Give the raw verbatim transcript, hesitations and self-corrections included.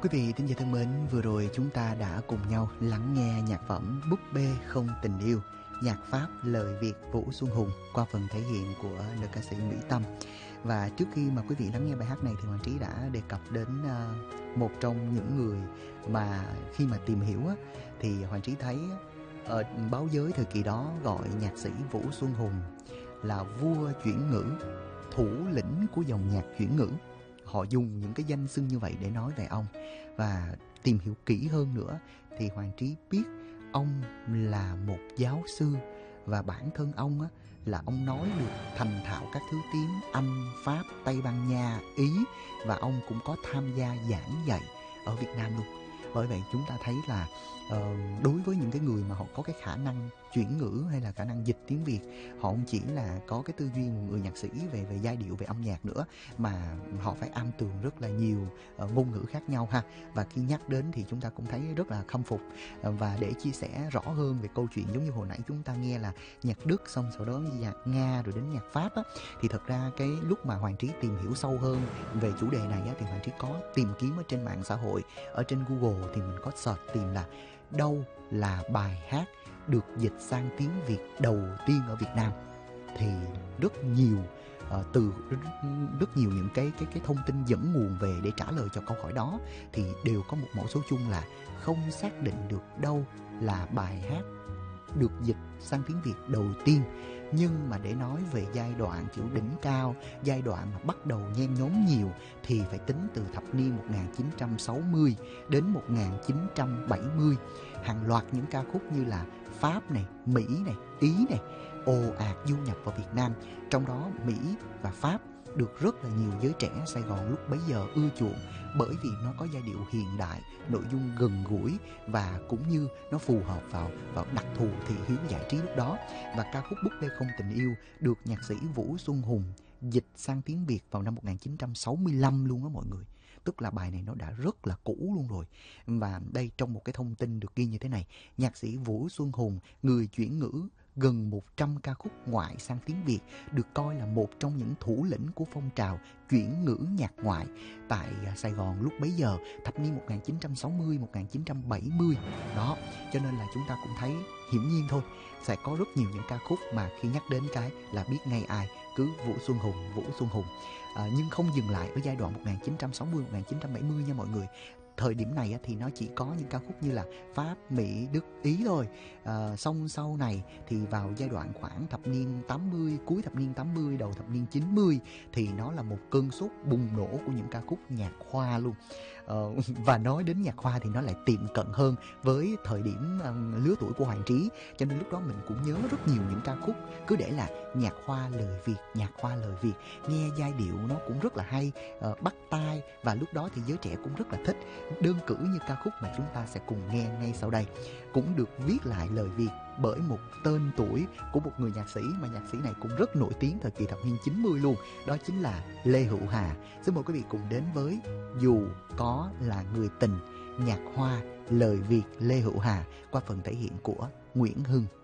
Quý vị thính giả thân mến, vừa rồi chúng ta đã cùng nhau lắng nghe nhạc phẩm Búp bê không tình yêu, nhạc Pháp lời Việt Vũ Xuân Hùng qua phần thể hiện của nữ ca sĩ Mỹ Tâm. Và trước khi mà quý vị lắng nghe bài hát này thì Hoàng Trí đã đề cập đến uh, một trong những người mà khi mà tìm hiểu á, thì Hoàng Trí thấy ở báo giới thời kỳ đó gọi nhạc sĩ Vũ Xuân Hùng là vua chuyển ngữ, thủ lĩnh của dòng nhạc chuyển ngữ. Họ dùng những cái danh xưng như vậy để nói về ông. Và tìm hiểu kỹ hơn nữa thì Hoàng Trí biết ông là một giáo sư, và bản thân ông á, là ông nói được thành thạo các thứ tiếng Anh, Pháp, Tây Ban Nha, Ý, và ông cũng có tham gia giảng dạy ở Việt Nam luôn. Bởi vậy chúng ta thấy là uh, đối với những cái người mà họ có cái khả năng chuyển ngữ hay là khả năng dịch tiếng Việt, họ không chỉ là có cái tư duy một người nhạc sĩ về về giai điệu, về âm nhạc nữa, mà họ phải am tường rất là nhiều uh, ngôn ngữ khác nhau ha. Và khi nhắc đến thì chúng ta cũng thấy rất là khâm phục. Uh, và để chia sẻ rõ hơn về câu chuyện, giống như hồi nãy chúng ta nghe là nhạc Đức, xong sau đó nhạc Nga, rồi đến nhạc Pháp á, thì thật ra cái lúc mà Hoàng Trí tìm hiểu sâu hơn về chủ đề này á, thì Hoàng Trí có tìm kiếm ở trên mạng xã hội, ở trên Google thì mình có search tìm là đâu là bài hát được dịch sang tiếng Việt đầu tiên ở Việt Nam, thì rất nhiều uh, từ rất, rất nhiều những cái cái cái thông tin dẫn nguồn về để trả lời cho câu hỏi đó, thì đều có một mẫu số chung là không xác định được đâu là bài hát được dịch sang tiếng Việt đầu tiên. Nhưng mà để nói về giai đoạn kiểu đỉnh cao, giai đoạn mà bắt đầu nhen nhóm nhiều, thì phải tính từ thập niên một nghìn chín trăm sáu mươi đến một nghìn chín trăm bảy mươi. Hàng loạt những ca khúc như là Pháp này, Mỹ này, Ý này ồ ạt du nhập vào Việt Nam. Trong đó Mỹ và Pháp được rất là nhiều giới trẻ Sài Gòn lúc bấy giờ ưa chuộng, bởi vì nó có giai điệu hiện đại, nội dung gần gũi, và cũng như nó phù hợp vào vào đặc thù thị hiếu giải trí lúc đó. Và ca khúc Búp bê không tình yêu được nhạc sĩ Vũ Xuân Hùng dịch sang tiếng Việt vào năm một nghìn chín trăm sáu mươi lăm luôn á mọi người. Tức là bài này nó đã rất là cũ luôn rồi. Và đây, trong một cái thông tin được ghi như thế này: nhạc sĩ Vũ Xuân Hùng, người chuyển ngữ gần một trăm ca khúc ngoại sang tiếng Việt, được coi là một trong những thủ lĩnh của phong trào chuyển ngữ nhạc ngoại tại Sài Gòn lúc bấy giờ, thập niên một nghìn chín trăm sáu mươi, một nghìn chín trăm bảy mươi. Đó, cho nên là chúng ta cũng thấy hiển nhiên thôi, sẽ có rất nhiều những ca khúc mà khi nhắc đến cái là biết ngay ai, cứ Vũ Xuân Hùng, Vũ Xuân Hùng. À, nhưng không dừng lại ở giai đoạn một nghìn chín trăm sáu mươi, một nghìn chín trăm bảy mươi nha mọi người. Thời điểm này thì nó chỉ có những ca khúc như là Pháp, Mỹ, Đức, Ý thôi. À, xong sau này thì vào giai đoạn khoảng thập niên tám mươi, cuối thập niên tám mươi, đầu thập niên chín mươi, thì nó là một cơn sốt bùng nổ của những ca khúc nhạc khoa luôn. À, và nói đến nhạc khoa thì nó lại tiệm cận hơn với thời điểm um, lứa tuổi của Hoàng Trí. Cho nên lúc đó mình cũng nhớ rất nhiều những ca khúc cứ để là nhạc khoa lời Việt, nhạc khoa lời Việt, nghe giai điệu nó cũng rất là hay, uh, bắt tai, và lúc đó thì giới trẻ cũng rất là thích. Đơn cử như ca khúc mà chúng ta sẽ cùng nghe ngay sau đây cũng được viết lại lời Việt bởi một tên tuổi của một người nhạc sĩ mà nhạc sĩ này cũng rất nổi tiếng thời kỳ thập niên chín mươi luôn, đó chính là Lê Hữu Hà. Xin mời quý vị cùng đến với Dù Có Là Người Tình, nhạc hoa lời Việt Lê Hữu Hà qua phần thể hiện của Nguyễn Hưng.